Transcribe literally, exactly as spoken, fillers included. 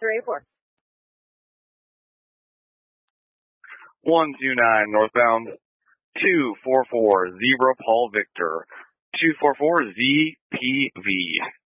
three eighty-four. one two nine northbound, two four four, Zebra Paul Victor, two four four Z P V.